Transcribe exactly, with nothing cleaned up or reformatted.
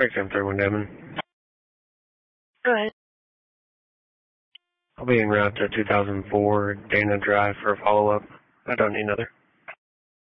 Breakdown thirty-one Devon. Go ahead. I'll be en route to two thousand four Dana Drive for a follow-up. I don't need another.